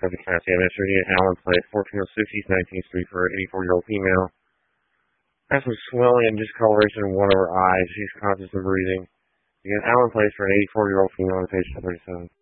of the County Administrator Allen Place, 1406 East 19th Street for an 84-year-old female. Has some swelling and discoloration in one of her eyes. She's conscious and breathing. Again, Allen Place for an 84-year-old female on page 37.